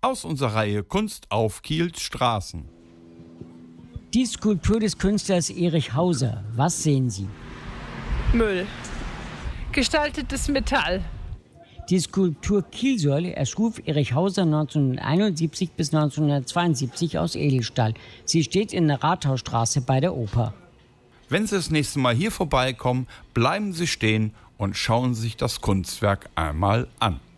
aus unserer Reihe Kunst auf Kiels Straßen. Die Skulptur des Künstlers Erich Hauser. Was sehen Sie? Müll. Gestaltetes Metall. Die Skulptur Kielsäule erschuf Erich Hauser 1971 bis 1972 aus Edelstahl. Sie steht in der Rathausstraße bei der Oper. Wenn Sie das nächste Mal hier vorbeikommen, bleiben Sie stehen und schauen sich das Kunstwerk einmal an.